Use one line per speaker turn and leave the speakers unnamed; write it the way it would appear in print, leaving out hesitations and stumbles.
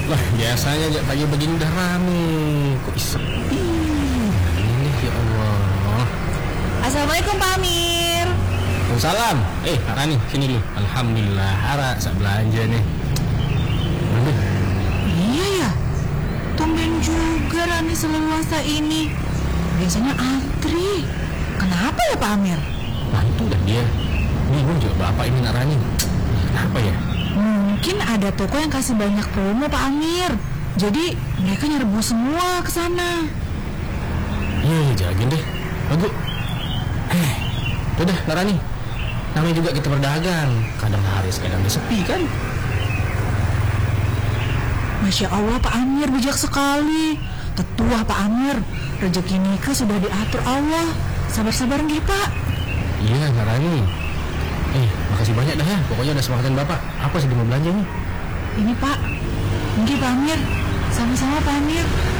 Lah, biasanya aja pagi begini udah rame. Kok sepi? Ini ya Allah.
Assalamualaikum Pak Amir.
Waalaikumsalam. Rani, sini dulu. Alhamdulillah, Ara sak belanja nih. Aduh,
Iya ya, tumben juga Rani seleluasa ini. Biasanya antri. Kenapa ya Pak Amir?
mantu dah dia. Bingung juga bapak ini nak Rani. Kenapa ya?
Mungkin ada toko yang kasih banyak promo Pak Amir. Jadi mereka nyerbu semua ke sana.
Iya, jagain deh. Bagus. Udah, nak Rani. Namanya juga kita berdagang. Kadang laris, kadang sepi kan?
Masya Allah Pak Amir bijak sekali. Tetua Pak Amir. Rezeki nikah sudah diatur Allah. Sabar-sabar nggih Pak.
Iya, nak Rani. Makasih banyak dah ya. Pokoknya udah semangatin bapak. Apa sih dia mau belanja nih?
Ini Pak. Nggih Pak Amir. Sama-sama Pak Amir.